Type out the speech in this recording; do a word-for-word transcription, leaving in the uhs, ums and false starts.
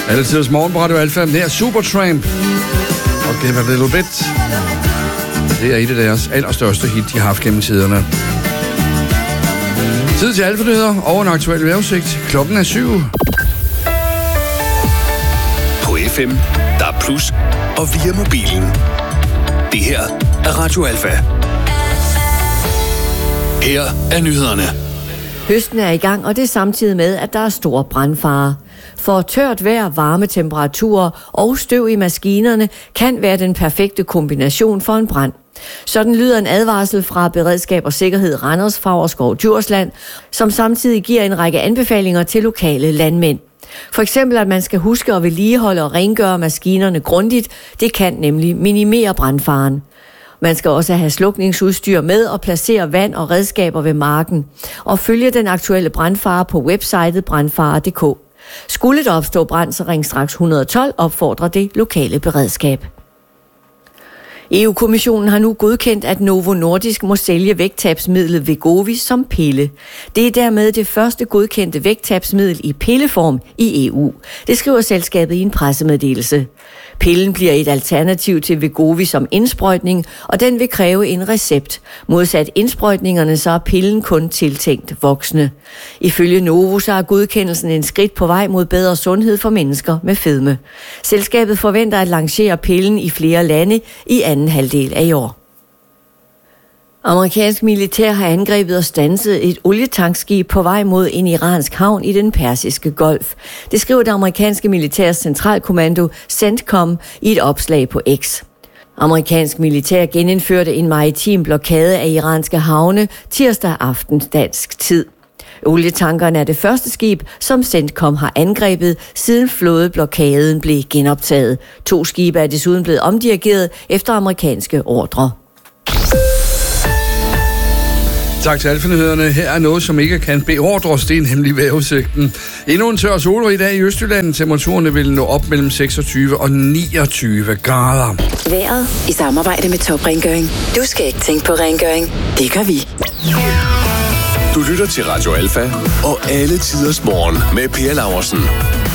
Altid morgen på Radio Alfa. Det er Supertramp og Give a Little Bit. Det er et af deres allerstørste hit, de har haft gennem tiderne. Tid til Alfa-nyheder og en aktuel vejrudsigt. Klokken er syv. På F M, der er plus, og via mobilen. Det her er Radio Alfa. Her er nyhederne. Høsten er i gang, og det er samtidig med, at der er stor brandfare. For tørt vejr, varme temperaturer og støv i maskinerne kan være den perfekte kombination for en brand. Sådan lyder en advarsel fra Beredskab og Sikkerhed Randers, Favrskov og Djursland, som samtidig giver en række anbefalinger til lokale landmænd. For eksempel, at man skal huske at vedligeholde og rengøre maskinerne grundigt. Det kan nemlig minimere brandfaren. Man skal også have slukningsudstyr med og placere vand og redskaber ved marken. Og følge den aktuelle brandfare på websitet brandfare punktum d k. Skulle der opstå brand, så ring straks et et to, opfordrer det lokale beredskab. E U-kommissionen har nu godkendt, at Novo Nordisk må sælge vægttabsmidlet Wegovy som pille. Det er dermed det første godkendte vægttabsmiddel i pilleform i E U. Det skriver selskabet i en pressemeddelelse. Pillen bliver et alternativ til Wegovy som indsprøjtning, og den vil kræve en recept. Modsat indsprøjtningerne, så er pillen kun tiltænkt voksne. Ifølge Novo, så er godkendelsen en skridt på vej mod bedre sundhed for mennesker med fedme. Selskabet forventer at lancere pillen i flere lande i anden halvdel af i år. Amerikansk militær har angrebet og standset et olietankskib på vej mod en iransk havn i den persiske golf. Det skriver det amerikanske militærs centralkommando CENTCOM i et opslag på X. Amerikansk militær genindførte en maritim blokade af iranske havne tirsdag aften dansk tid. Olietankerne er det første skib, som CENTCOM har angrebet, siden flådeblokaden blev genoptaget. To skibe er desuden blevet omdirigeret efter amerikanske ordre. Tak til Alfa-nyhederne. Her er noget, som ikke kan beordres, det er nemlig vejrudsigten. Endnu en tør sol i dag i Østjylland. Temperaturerne vil nå op mellem seksogtyve og niogtyve grader. Vejret i samarbejde med Top Rengøring. Du skal ikke tænke på rengøring. Det gør vi. Du lytter til Radio Alfa og alle tiders morgen med Per Laursen.